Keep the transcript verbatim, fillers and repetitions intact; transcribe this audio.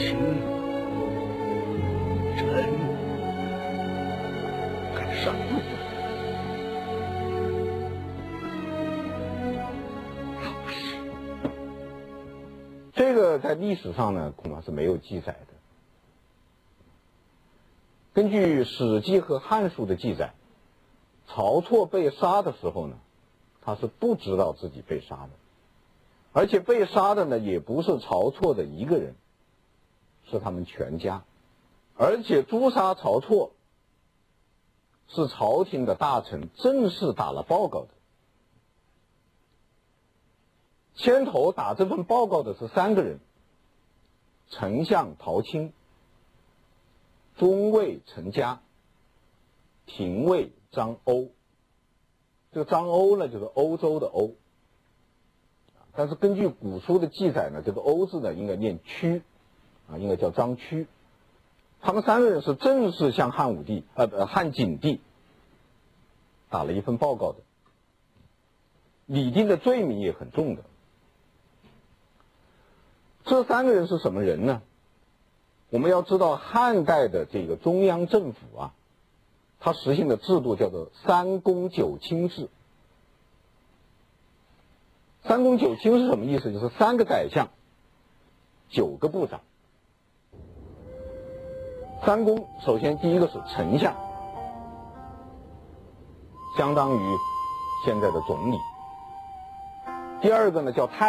清臣敢上路。老师， 这个在历史上呢，恐怕是没有记载的。根据《史记》和《汉书》的记载，曹错被杀的时候呢，他是不知道自己被杀的，而且被杀的呢也不是曹错的一个人，是他们全家，而且诛杀曹错是朝廷的大臣正式打了报告的。牵头打这份报告的是三个人：丞相陶青、中尉陈嘉、廷尉张欧。这个张欧呢，就是欧洲的欧，但是根据古书的记载呢，这个欧字呢应该念屈，啊，应该叫张屈。他们三个人是正式向汉武帝，呃，呃汉景帝打了一份报告的，拟定的罪名也很重的。这三个人是什么人呢？我们要知道，汉代的这个中央政府啊，它实行的制度叫做三公九卿制。三公九卿是什么意思？就是三个宰相，九个部长。三公，首先第一个是丞相，相当于现在的总理。第二个呢叫太